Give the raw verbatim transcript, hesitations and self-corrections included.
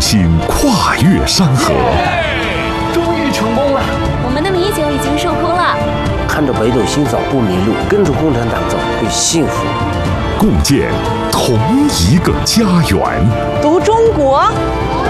心跨越山河。 终于成功了！ 我们的米酒已经入库了。 看着北斗星早不迷路，跟着共产党走会幸福。 共建同一个家园。 读中国，